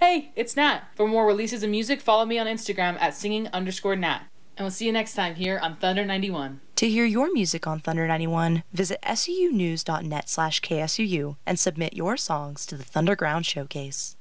Hey, it's Nat. For more releases of music, follow me on Instagram at singing_Nat. And we'll see you next time here on Thunder 91. To hear your music on Thunder 91, visit sunews.net/KSUU and submit your songs to the Thunderground Showcase.